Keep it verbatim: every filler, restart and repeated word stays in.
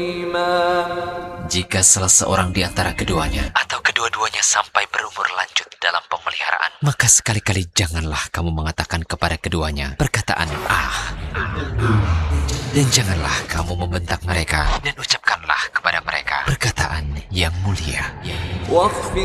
Jika salah seorang di antara keduanya atau kedua-duanya sampai berumur lanjut dalam pemeliharaan, maka sekali-kali janganlah kamu mengatakan kepada keduanya perkataan ah. Dan janganlah kamu membentak mereka dan ucapkanlah kepada mereka perkataan yang mulia.